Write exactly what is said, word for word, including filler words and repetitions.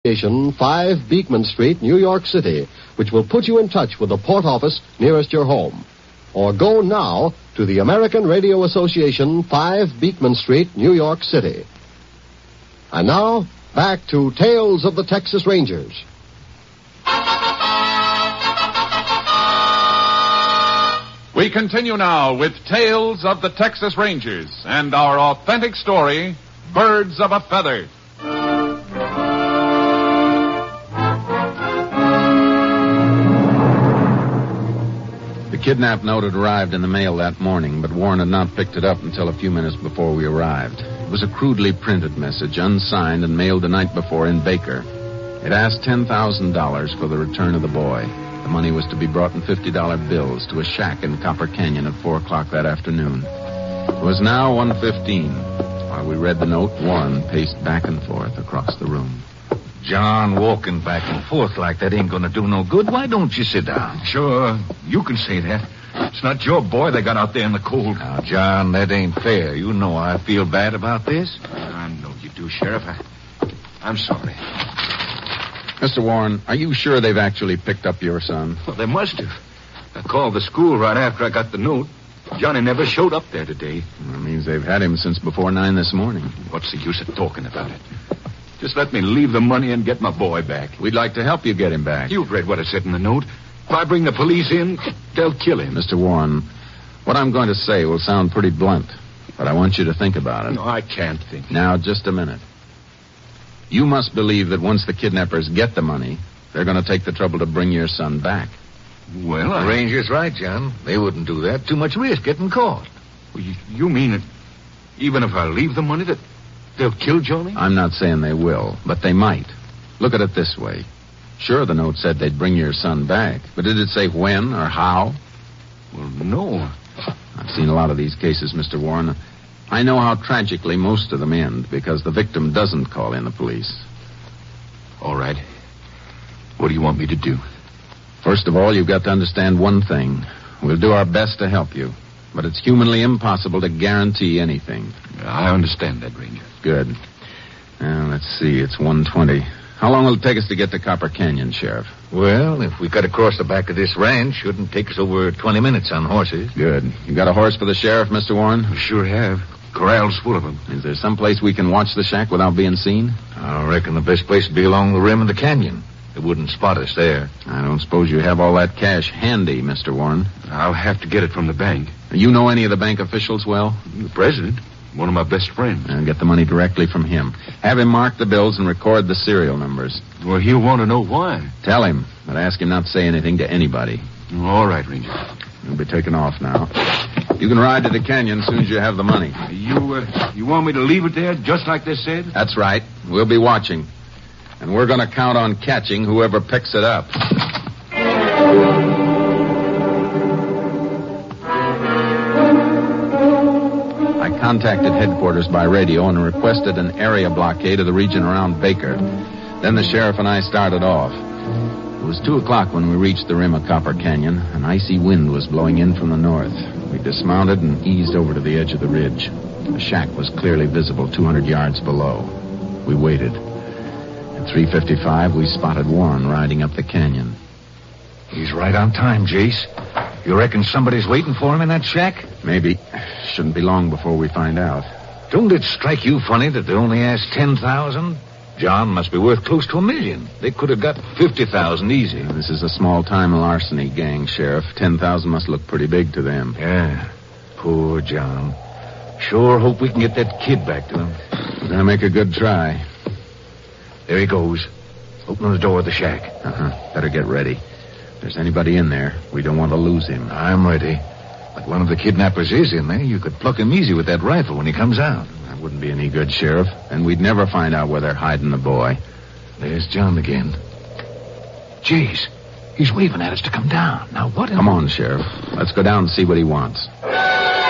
five Beekman Street, New York City, which will put you in touch with the port office nearest your home. Or go now to the American Radio Association, five Beekman Street, New York City. And now, back to Tales of the Texas Rangers. We continue now with Tales of the Texas Rangers and our authentic story, Birds of a Feather. The kidnap note had arrived in the mail that morning, but Warren had not picked it up until a few minutes before we arrived. It was a crudely printed message, unsigned and mailed the night before in Baker. It asked ten thousand dollars for the return of the boy. The money was to be brought in fifty dollar bills to a shack in Copper Canyon at four o'clock that afternoon. It was now one fifteen. While we read the note, Warren paced back and forth across the room. John, walking back and forth like that ain't gonna do no good. Why don't you sit down? Sure, you can say that. It's not your boy they got out there in the cold. Now, John, that ain't fair. You know I feel bad about this. I know you do, Sheriff. I, I'm sorry. Mister Warren, are you sure they've actually picked up your son? Well, they must have. I called the school right after I got the note. Johnny never showed up there today. That means they've had him since before nine this morning. What's the use of talking about it? Just let me leave the money and get my boy back. We'd like to help you get him back. You've read what it said in the note. If I bring the police in, they'll kill him. Mister Warren, what I'm going to say will sound pretty blunt, but I want you to think about it. No, I can't think. Now, just a minute. You must believe that once the kidnappers get the money, they're going to take the trouble to bring your son back. Well, I... The ranger's right, John. They wouldn't do that. Too much risk getting caught. Well, you, you mean that even if I leave the money, that they'll kill Johnny? I'm not saying they will, but they might. Look at it this way. Sure, the note said they'd bring your son back, but did it say when or how? Well, no. I've seen a lot of these cases, Mister Warren. I know how tragically most of them end because the victim doesn't call in the police. All right. What do you want me to do? First of all, you've got to understand one thing. We'll do our best to help you, but it's humanly impossible to guarantee anything. I understand that, Ranger. Good. Now, let's see. It's one twenty. How long will it take us to get to Copper Canyon, Sheriff? Well, if we cut across the back of this ranch, shouldn't take us over twenty minutes on horses. Good. You got a horse for the sheriff, Mister Warren? We sure have. Corral's full of them. Is there some place we can watch the shack without being seen? I reckon the best place would be along the rim of the canyon. They wouldn't spot us there. I don't suppose you have all that cash handy, Mister Warren. I'll have to get it from the bank. You know any of the bank officials well? The president. One of my best friends. And get the money directly from him. Have him mark the bills and record the serial numbers. Well, he'll want to know why. Tell him, but ask him not to say anything to anybody. All right, Ranger. We'll be taking off now. You can ride to the canyon as soon as you have the money. You, uh, you want me to leave it there just like they said? That's right. We'll be watching. And we're going to count on catching whoever picks it up. I contacted headquarters by radio and requested an area blockade of the region around Baker. Then the sheriff and I started off. It was two o'clock when we reached the rim of Copper Canyon. An icy wind was blowing in from the north. We dismounted and eased over to the edge of the ridge. The shack was clearly visible two hundred yards below. We waited. At three fifty-five, we spotted Warren riding up the canyon. He's right on time, Jace. You reckon somebody's waiting for him in that shack? Maybe. Shouldn't be long before we find out. Don't it strike you funny that they only asked ten thousand? John must be worth close to a million. They could have got fifty thousand easy. This is a small-time larceny gang, Sheriff. ten thousand must look pretty big to them. Yeah. Poor John. Sure hope we can get that kid back to him. We're going to make a good try. There he goes. Opening the door of the shack. Uh-huh. Better get ready. If there's anybody in there, we don't want to lose him. I'm ready. But one of the kidnappers is in there. You could pluck him easy with that rifle when he comes out. That wouldn't be any good, Sheriff. And we'd never find out where they're hiding the boy. There's John again. Jeez. He's waving at us to come down. Now, what... Come on, Sheriff. Let's go down and see what he wants.